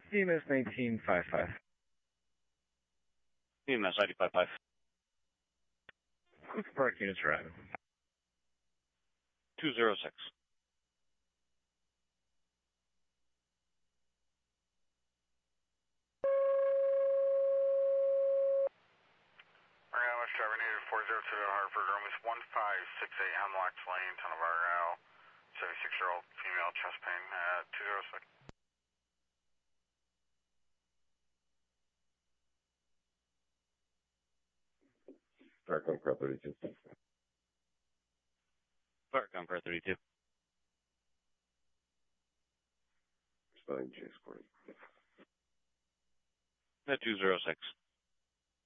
EMS 1955. EMS ID 55. What's the park units arriving? 206. West Driver needed 402 Hartford, room is 1568 Hemlocks Lane, Town of Argyle, 76-year-old female, chest pain, 206. Park on Pro 32. Park on Pro 32. Spelling Chase Court. 206.